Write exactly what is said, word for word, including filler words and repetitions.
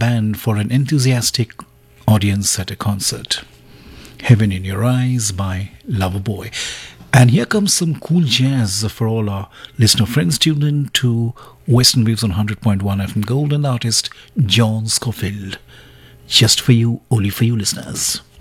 band for an enthusiastic audience at a concert. Heaven in Your Eyes by Loverboy. And here comes some cool jazz for all our listener friends tuned in to Western Waves on one hundred point one F M Gold and artist John Scofield. Just for you, only for you listeners.